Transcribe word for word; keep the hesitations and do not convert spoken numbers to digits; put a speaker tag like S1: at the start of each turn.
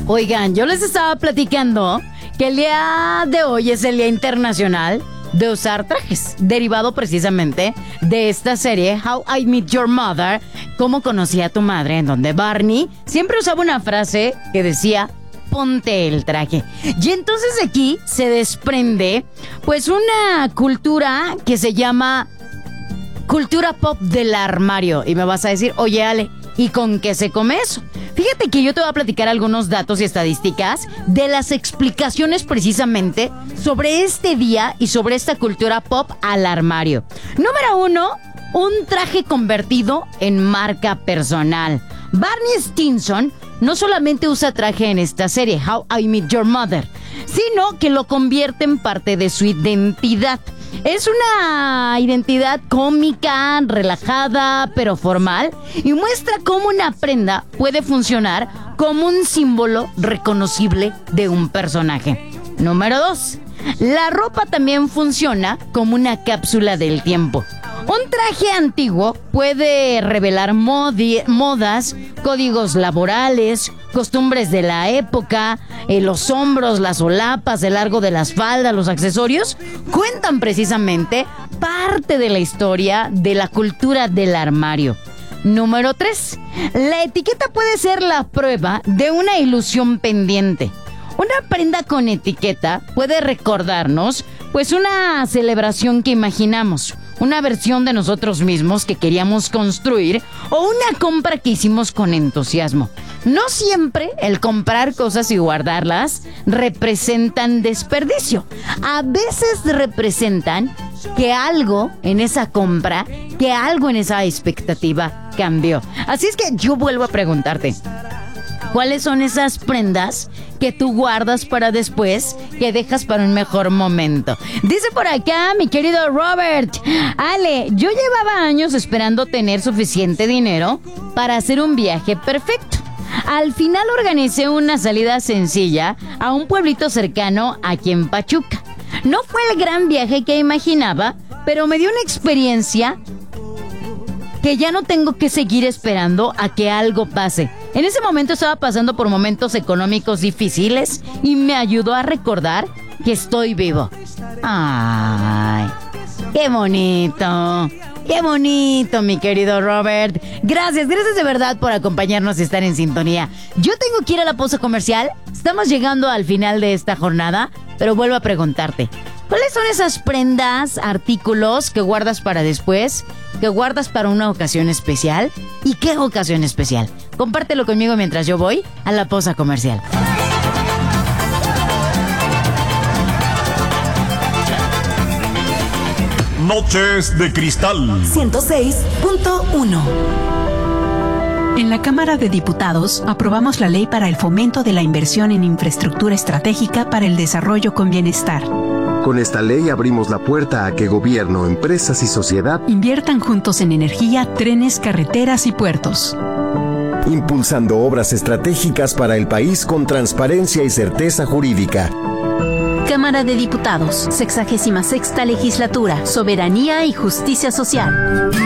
S1: Oigan, yo les estaba platicando que el día de hoy es el Día Internacional de usar trajes, derivado precisamente de esta serie How I Met Your Mother, Cómo conocí a tu madre, en donde Barney siempre usaba una frase que decía: ponte el traje. Y entonces de aquí se desprende pues una cultura que se llama cultura pop del armario. Y me vas a decir: oye, Ale, ¿y con qué se come eso? Fíjate que yo te voy a platicar algunos datos y estadísticas de las explicaciones precisamente sobre este día y sobre esta cultura pop al armario. Número uno, un traje convertido en marca personal. Barney Stinson no solamente usa traje en esta serie, How I Met Your Mother, sino que lo convierte en parte de su identidad. Es una identidad cómica, relajada, pero formal, y muestra cómo una prenda puede funcionar como un símbolo reconocible de un personaje. Número dos. La ropa también funciona como una cápsula del tiempo. Un traje antiguo puede revelar modi- modas, códigos laborales, costumbres de la época, eh, los hombros, las solapas, el largo de las faldas, los accesorios, cuentan precisamente parte de la historia de la cultura del armario. Número tres. La etiqueta puede ser la prueba de una ilusión pendiente. Una prenda con etiqueta puede recordarnos, pues, una celebración que imaginamos, una versión de nosotros mismos que queríamos construir o una compra que hicimos con entusiasmo. No siempre el comprar cosas y guardarlas representan desperdicio. A veces representan que algo en esa compra, que algo en esa expectativa cambió. Así es que yo vuelvo a preguntarte: ¿cuáles son esas prendas que tú guardas para después, que dejas para un mejor momento? Dice por acá mi querido Robert: Ale, yo llevaba años esperando tener suficiente dinero para hacer un viaje perfecto. Al final organicé una salida sencilla a un pueblito cercano aquí en Pachuca. No fue el gran viaje que imaginaba, pero me dio una experiencia que ya no tengo que seguir esperando a que algo pase. En ese momento estaba pasando por momentos económicos difíciles y me ayudó a recordar que estoy vivo. ¡Ay! ¡Qué bonito! ¡Qué bonito, mi querido Robert! Gracias, gracias de verdad por acompañarnos y estar en sintonía. Yo tengo que ir a la pausa comercial. Estamos llegando al final de esta jornada, pero vuelvo a preguntarte: ¿cuáles son esas prendas, artículos que guardas para después, que guardas para una ocasión especial? ¿Y qué ocasión especial? Compártelo conmigo mientras yo voy a la pausa comercial.
S2: Noches de Cristal
S3: ciento seis punto uno.
S4: En la Cámara de Diputados aprobamos la Ley para el Fomento de la Inversión en Infraestructura Estratégica para el Desarrollo con Bienestar.
S5: Con esta ley abrimos la puerta a que gobierno, empresas y sociedad
S4: inviertan juntos en energía, trenes, carreteras y puertos,
S5: impulsando obras estratégicas para el país con transparencia y certeza jurídica.
S3: Cámara de Diputados, sexagésima sexta legislatura, Soberanía y Justicia Social.